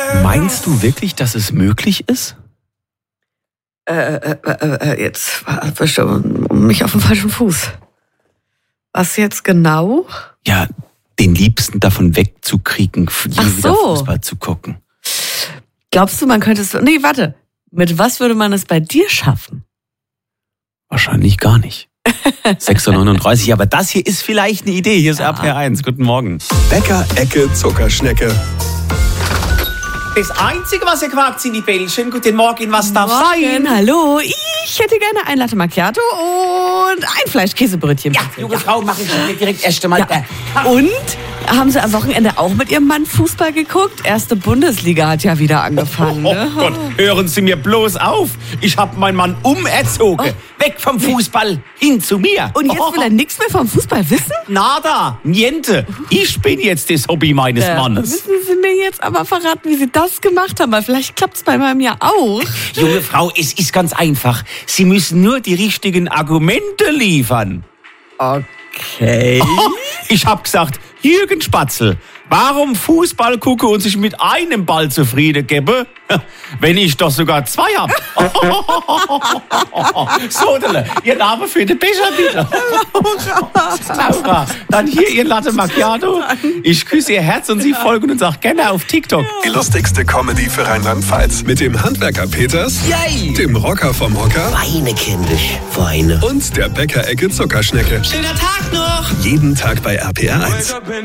Meinst du wirklich, dass es möglich ist? Jetzt erwischt du mich auf dem falschen Fuß. Was jetzt genau? Ja, den Liebsten davon wegzukriegen, nie wieder Fußball zu gucken. Glaubst du, man könnte es... Nee, warte. Mit was würde man es bei dir schaffen? Wahrscheinlich gar nicht. 6:39 Uhr, aber das hier ist vielleicht eine Idee. Hier ist RPR1. Guten Morgen. Bäcker, Ecke, Zuckerschnecke. Das Einzige, was ihr quakt, sind die Bällchen. Guten Morgen, was darf sein? Hallo, ich hätte gerne ein Latte Macchiato und ein Fleischkäsebrötchen. Ja, junge Frau, mache ich mir direkt erst einmal. Ja. Und? Haben Sie am Wochenende auch mit Ihrem Mann Fußball geguckt? Erste Bundesliga hat ja wieder angefangen. Ne? Oh Gott, hören Sie mir bloß auf. Ich habe meinen Mann umerzogen. Weg vom Fußball, hin zu mir. Und jetzt will er nichts mehr vom Fußball wissen? Nada, niente. Ich bin jetzt das Hobby meines Mannes. Müssen Sie mir jetzt aber verraten, wie Sie das gemacht haben, weil vielleicht klappt es bei meinem ja auch. Junge Frau, es ist ganz einfach. Sie müssen nur die richtigen Argumente liefern. Okay. Ich hab gesagt, Jürgen Spatzel, warum Fußball gucke und sich mit einem Ball zufrieden gebe, wenn ich doch sogar zwei hab? So, Ihr Name für den Becher, bitte. Laura, dann hier Ihr Latte Macchiato. Ich küsse Ihr Herz und Sie folgen uns auch gerne auf TikTok. Die lustigste Comedy für Rheinland-Pfalz. Mit dem Handwerker Peters, Yay. dem Rocker vom Hocker Weine, kindisch, Weine. und der Bäcker, Ecke, Zuckerschnecke. Schöner Tag noch. Jeden Tag bei RPR1.